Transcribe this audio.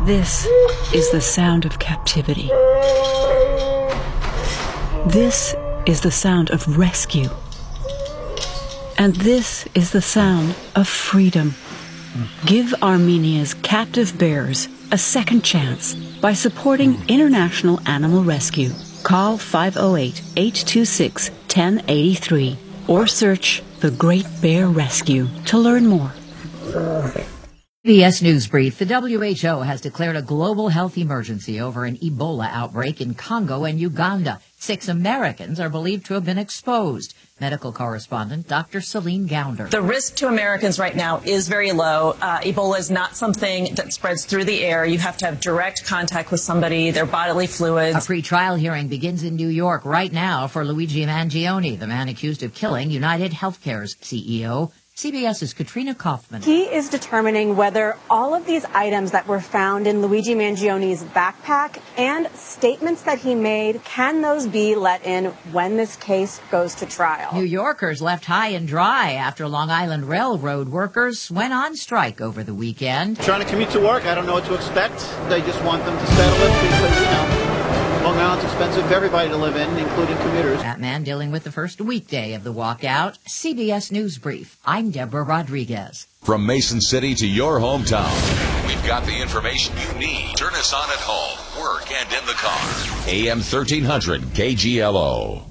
This is the sound of captivity. This is the sound of rescue. And this is the sound of freedom. Give Armenia's captive bears a second chance by supporting International Animal Rescue. Call 508-826-1083 or search The Great Bear Rescue to learn more. CBS News Brief. The WHO has declared a global health emergency over an Ebola outbreak in Congo and Uganda. 6 Americans are believed to have been exposed. Medical correspondent Dr. Celine Gounder. The risk to Americans right now is very low. Ebola is not something that spreads through the air. You have to have direct contact with somebody, their bodily fluids. A pre-trial hearing begins in New York right now for Luigi Mangione, the man accused of killing United Healthcare's CEO. CBS's Katrina Kaufman. He is determining whether all of these items that were found in Luigi Mangione's backpack and statements that he made, can those be let in when this case goes to trial? New Yorkers left high and dry after Long Island Railroad workers went on strike over the weekend. Trying to commute to work, I don't know what to expect. They just want them to settle it because, Long Island's expensive for everybody to live in, including commuters. That man dealing with the first weekday of the walkout. CBS News Brief. I'm Deborah Rodriguez. From Mason City to your hometown, we've got the information you need. Turn us on at home, work, and in the car. AM 1300 KGLO.